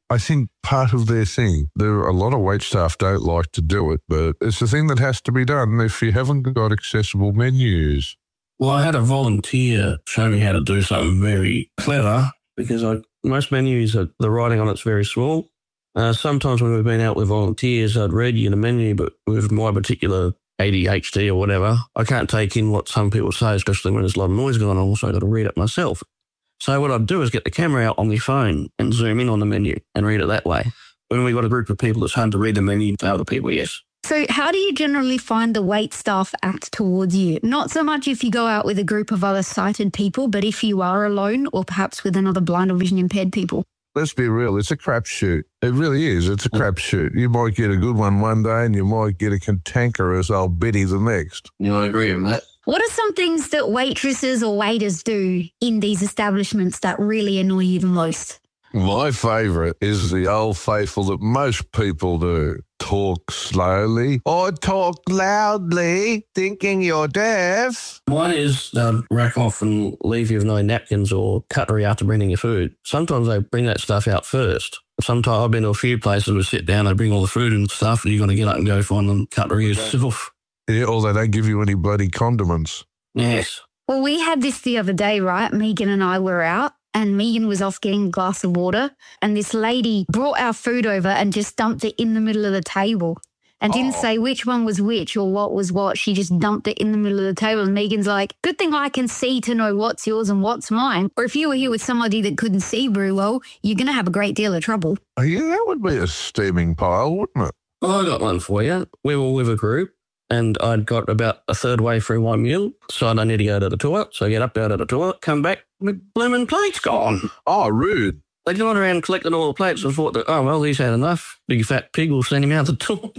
I think part of their thing, there are a lot of wait staff don't like to do it, but it's a thing that has to be done if you haven't got accessible menus. Well, I had a volunteer show me how to do something very clever because I, most menus, are, the writing on it's very small. Uh, sometimes when we've been out with volunteers, I'd read you the menu, but with my particular A D H D or whatever, I can't take in what some people say, especially when there's a lot of noise going on, so I've got to read it myself. So what I'd do is get the camera out on my phone and zoom in on the menu and read it that way. When we've got a group of people, it's hard to read the menu to other people, yes. So how do you generally find the wait staff act towards you? Not so much if you go out with a group of other sighted people, but if you are alone or perhaps with another blind or vision impaired people. Let's be real, it's a crapshoot. It really is. It's a crapshoot. You might get a good one one day and you might get a cantankerous old Betty the next. Yeah, I agree with that. What are some things that waitresses or waiters do in these establishments that really annoy you the most? My favourite is the old faithful that most people do. Talk slowly or talk loudly, thinking you're deaf. One is they'll rack off and leave you with no napkins or cutlery after bringing your food. Sometimes they bring that stuff out first. Sometimes I've been to a few places where sit down, they bring all the food and stuff, and you've got to get up and go find them cutlery yourself. Yeah, or they don't give you any bloody condiments. Yes. Well, we had this the other day, right? Megan and I were out and Megan was off getting a glass of water and this lady brought our food over and just dumped it in the middle of the table and didn't Oh. say which one was which or what was what. She just dumped it in the middle of the table and Megan's like, good thing I can see to know what's yours and what's mine. Or if you were here with somebody that couldn't see very well, you're going to have a great deal of trouble. Oh, yeah, that would be a steaming pile, wouldn't it? Well, I got one for you. We were with a group and I'd got about a third way through my meal, so I need to go to the toilet. So I get up out of the toilet, come back, my blooming plate's gone. Oh, rude. They gone around and collected all the plates and thought that, oh, well, he's had enough. Big fat pig will send him out the door.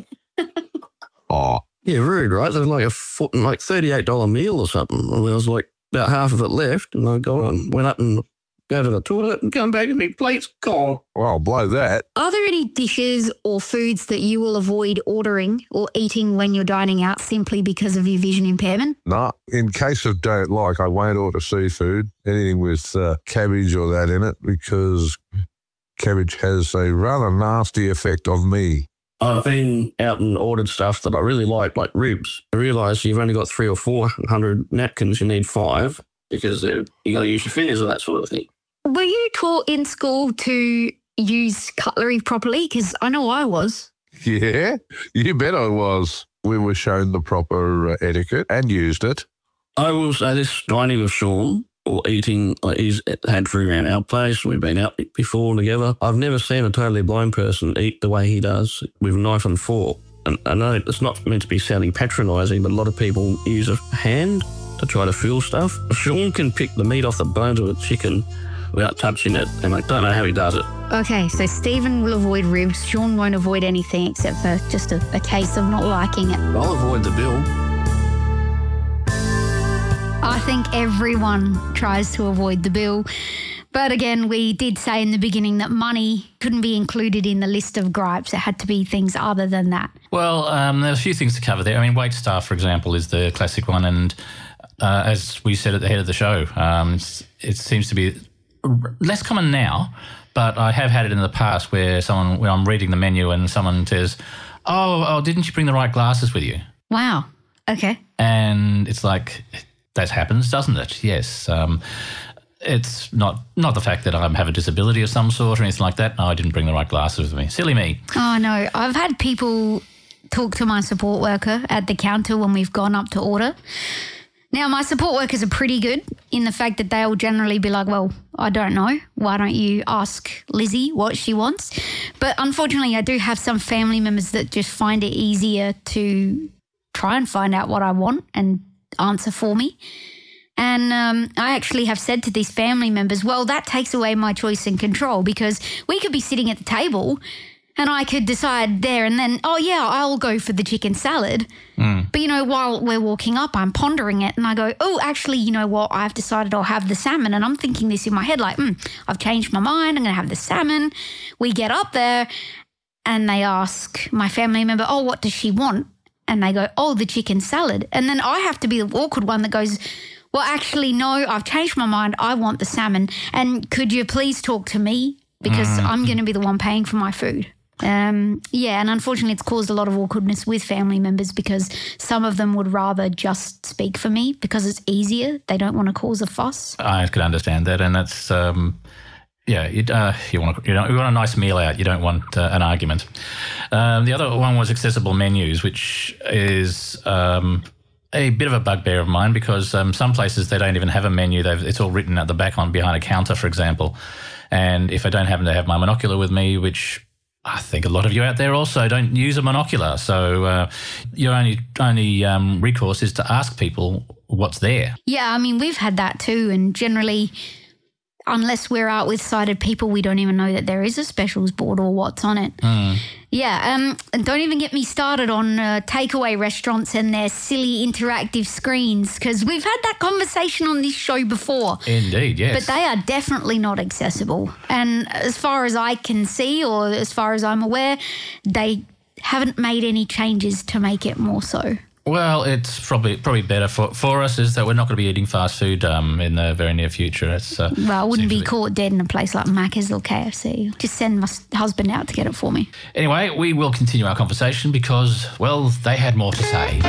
Oh. Yeah, rude, right? There was like a foot, like thirty-eight dollars meal or something. And there was like about half of it left. And I got and went up and go to the toilet and come back and my plate's gone. Well, blow that. Are there any dishes or foods that you will avoid ordering or eating when you're dining out simply because of your vision impairment? No, in case of don't like, I won't order seafood, anything with uh, cabbage or that in it, because cabbage has a rather nasty effect on me. I've been out and ordered stuff that I really like, like ribs. I realised you've only got three or four hundred napkins, you need five, because you got to use your fingers and that sort of thing. Were you taught in school to use cutlery properly? Because I know I was. Yeah, you bet I was. We were shown the proper uh, etiquette and used it. I will say this, dining with Sean or eating, like he's had food around our place. We've been out before together. I've never seen a totally blind person eat the way he does with a knife and fork. And I know it's not meant to be sounding patronising, but a lot of people use a hand to try to feel stuff. Sean can pick the meat off the bones of a chicken without touching it, and I don't know how he does it. Okay, so Stephen will avoid ribs. Sean won't avoid anything except for just a, a case of not liking it. I'll avoid the bill. I think everyone tries to avoid the bill. But again, we did say in the beginning that money couldn't be included in the list of gripes. It had to be things other than that. Well, um, there are a few things to cover there. I mean, wait staff, for example, is the classic one. And uh, as we said at the head of the show, um, it seems to be less common now, but I have had it in the past where someone, when I'm reading the menu and someone says, oh, oh, didn't you bring the right glasses with you? Wow. Okay. And it's like, that happens, doesn't it? Yes. Um, it's not not the fact that I have a disability of some sort or anything like that. No, I didn't bring the right glasses with me. Silly me. Oh, no. I've had people talk to my support worker at the counter when we've gone up to order. Now, my support workers are pretty good in the fact that they'll generally be like, well, I don't know. Why don't you ask Lizzie what she wants? But unfortunately, I do have some family members that just find it easier to try and find out what I want and answer for me. And um, I actually have said to these family members, well, that takes away my choice and control, because we could be sitting at the table and I could decide there and then, oh, yeah, I'll go for the chicken salad. Mm. But, you know, while we're walking up, I'm pondering it and I go, oh, actually, you know what, I've decided I'll have the salmon. And I'm thinking this in my head like, mm, I've changed my mind. I'm going to have the salmon. We get up there and they ask my family member, oh, what does she want? And they go, oh, the chicken salad. And then I have to be the awkward one that goes, well, actually, no, I've changed my mind. I want the salmon. And could you please talk to me because Mm. I'm going to be the one paying for my food. Um, yeah, and unfortunately it's caused a lot of awkwardness with family members because some of them would rather just speak for me because it's easier. They don't want to cause a fuss. I could understand that, and that's um, yeah. You, uh, you want you, don't, you want a nice meal out. You don't want uh, an argument. Um, the other one was accessible menus, which is um, a bit of a bugbear of mine because um, some places they don't even have a menu. They've, it's all written at the back on behind a counter, for example. And if I don't happen to have my monocular with me, which I think a lot of you out there also don't use a monocular. So uh, your only only um, recourse is to ask people what's there. Yeah, I mean, we've had that too. And generally, unless we're out with sighted people, we don't even know that there is a specials board or what's on it. Mm. Yeah, um, and don't even get me started on uh, takeaway restaurants and their silly interactive screens because we've had that conversation on this show before. Indeed, yes. But they are definitely not accessible. And as far as I can see or as far as I'm aware, they haven't made any changes to make it more so. Well, it's probably probably better for, for us is that we're not going to be eating fast food um, in the very near future. It's, uh, Well, I wouldn't be seems to caught dead in a place like Macca's or K F C. Just send my s- husband out to get it for me. Anyway, we will continue our conversation because, well, they had more to say.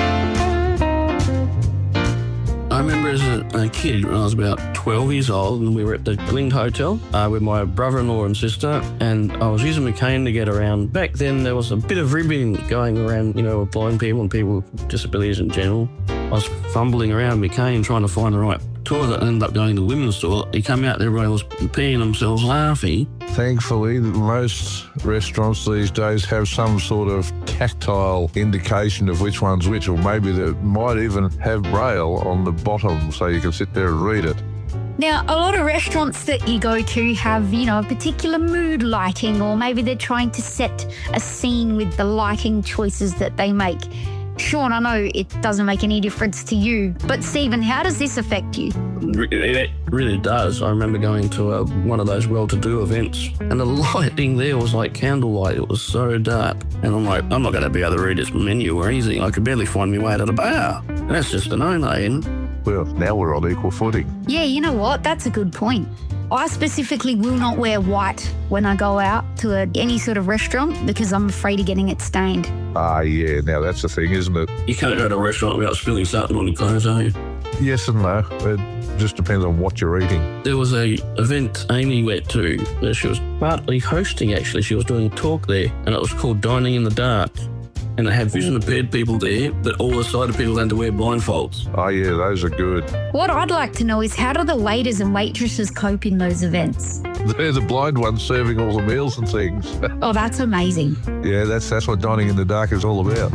I remember as a, a kid when I was about twelve years old and we were at the Lind Hotel uh, with my brother-in-law and sister and I was using my cane to get around. Back then there was a bit of ribbon going around, you know, with blind people and people with disabilities in general. I was fumbling around my cane trying to find the right toilet and ended up going to the women's toilet. He came out there, everybody was peeing themselves laughing. Thankfully, most restaurants these days have some sort of tactile indication of which one's which, or maybe they might even have braille on the bottom so you can sit there and read it. Now, a lot of restaurants that you go to have, you know, a particular mood lighting, or maybe they're trying to set a scene with the lighting choices that they make. Sean, I know it doesn't make any difference to you, but Stephen, how does this affect you? It really does. I remember going to a, one of those well-to-do events and the lighting there was like candlelight. It was so dark. And I'm like, I'm not going to be able to read this menu or anything. I could barely find my way to the bar. And that's just a no-no, Ian. Well, now we're on equal footing. Yeah, you know what? That's a good point. I specifically will not wear white when I go out to a, any sort of restaurant because I'm afraid of getting it stained. Ah, yeah, now that's the thing, isn't it? You can't go to a restaurant without spilling something on your clothes, are you? Yes and no. It just depends on what you're eating. There was a event Amy went to where she was partly hosting, actually. She was doing a talk there, and it was called Dining in the Dark. And they had vision impaired people there, but all the sighted people had to wear blindfolds. Oh, yeah, those are good. What I'd like to know is how do the waiters and waitresses cope in those events? They're the blind ones serving all the meals and things. Oh, that's amazing. Yeah, that's that's what Dining in the Dark is all about.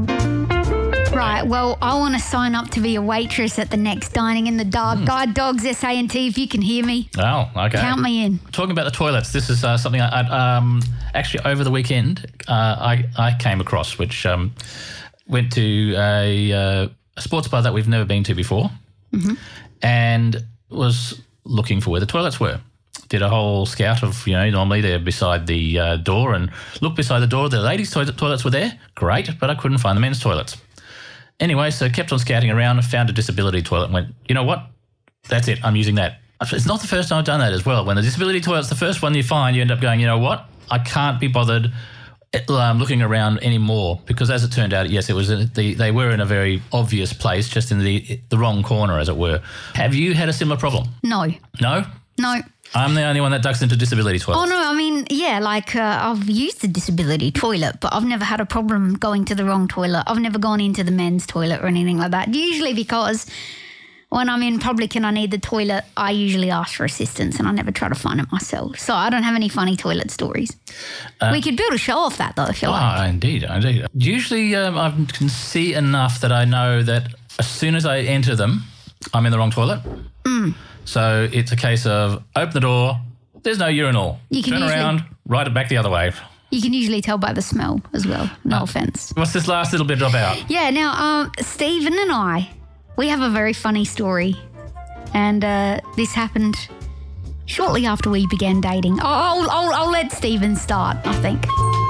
Right, well, I want to sign up to be a waitress at the next Dining in the Dark. Mm. Guide Dogs S A N T, if you can hear me. Oh, okay. Count me in. Talking about the toilets, this is uh, something I, I um, actually over the weekend uh, I, I came across, which um, went to a, uh, a sports bar that we've never been to before Mm-hmm. and was looking for where the toilets were. Did a whole scout of, you know, normally they're beside the uh, door and looked beside the door. The ladies' toilet, toilets were there, great, but I couldn't find the men's toilets. Anyway, so kept on scouting around, found a disability toilet and went, you know what? That's it. I'm using that. It's not the first time I've done that as well. When the disability toilet's the first one you find, you end up going, you know what? I can't be bothered um, looking around anymore because as it turned out, yes, it was a, the, they were in a very obvious place, just in the the wrong corner, as it were. Have you had a similar problem? No. No? No. I'm the only one that ducks into disability toilets. Oh, no, I mean, yeah, like uh, I've used the disability toilet, but I've never had a problem going to the wrong toilet. I've never gone into the men's toilet or anything like that. Usually because when I'm in public and I need the toilet, I usually ask for assistance and I never try to find it myself. So I don't have any funny toilet stories. Uh, we could build a show off that, though, if you oh, like. indeed, indeed. Usually um, I can see enough that I know that as soon as I enter them, I'm in the wrong toilet. Mm. So it's a case of open the door, there's no urinal. You can Turn usually- around, ride it back the other way. You can usually tell by the smell as well. No offence. What's this last little bit about? Yeah, now, um, Stephen and I, we have a very funny story. And uh, this happened shortly after we began dating. I'll, I'll, I'll let Stephen start, I think.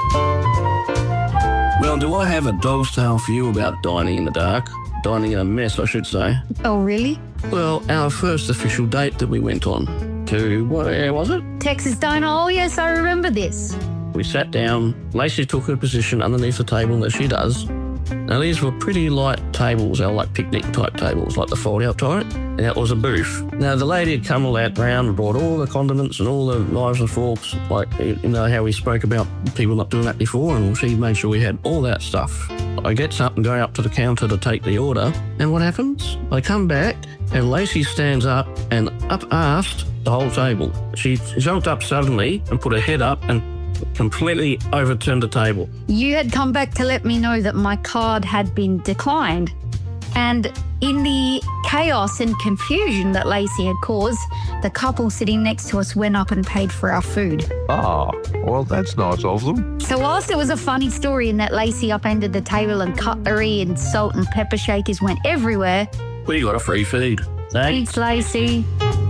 Well, do I have a dog's tale for you about dining in the dark? Dining in a mess, I should say. Oh, really? Well, our first official date that we went on, to, where was it? Texas Diner. Oh, yes, I remember this. We sat down. Lacey took her position underneath the table as she does. Now, these were pretty light tables. They were like picnic-type tables, like the fold-out type. And that was a booth. Now, the lady had come all out round and brought all the condiments and all the knives and forks, like, you know, how we spoke about people not doing that before, and she made sure we had all that stuff. I get up and go up to the counter to take the order, and what happens? I come back, and Lacey stands up and up-asked the whole table. She jumped up suddenly and put her head up and completely overturned the table. You had come back to let me know that my card had been declined. And in the chaos and confusion that Lacey had caused, the couple sitting next to us went up and paid for our food. Ah, well, that's nice of them. So whilst it was a funny story in that Lacey upended the table and cutlery and salt and pepper shakers went everywhere, we got a free feed. Thanks, Lacey.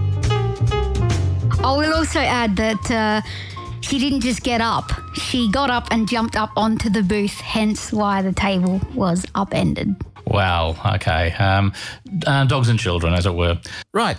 I will also add that uh, she didn't just get up. She got up and jumped up onto the booth, hence why the table was upended. Wow, okay. Um, uh, dogs and children, as it were. Right.